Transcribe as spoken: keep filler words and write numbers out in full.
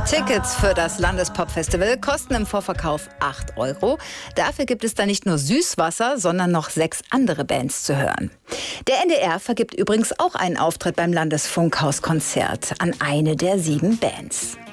Tickets für das Landespop-Festival kosten im Vorverkauf acht Euro. Dafür gibt es da nicht nur Süßwasser, sondern noch sechs andere Bands zu hören. Der N D R vergibt übrigens auch einen Auftritt beim Landesfunkhaus-Konzert an eine der sieben Bands.